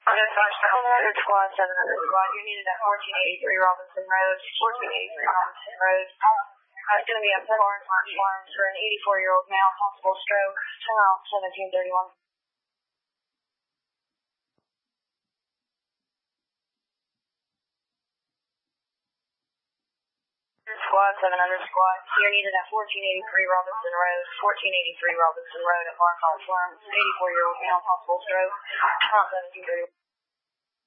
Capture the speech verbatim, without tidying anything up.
Dispatch seven hundred squad, seven hundred squad. You're needed at fourteen eighty-three Robinson Road. fourteen eighty-three Robinson Road. Uh, it's going to be a foreign heart farm for an eighty-four-year-old male, possible stroke. Turn out seventeen thirty-one. Squad, seven hundred squad. You're needed at fourteen eighty-three Robinson Road. fourteen eighty-three Robinson Road at Mark Farm. eighty-four-year-old male, possible stroke. Turn out seventeen thirty-one.